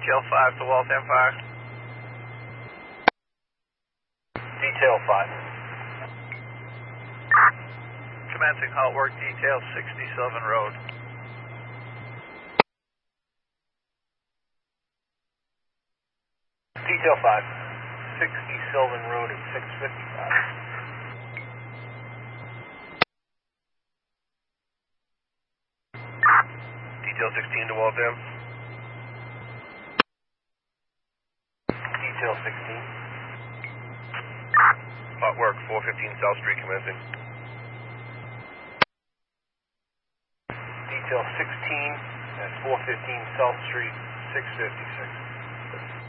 Detail 5 to Waltham Fire. Detail 5. Commencing halt work, detail 60 Sylvan Road. Detail 5. 60 Sylvan Road at 6:55. Detail 16 to Waltham. Detail 16. Hot work, 415 South Street commencing. Detail 16 at 415 South Street, 6:56.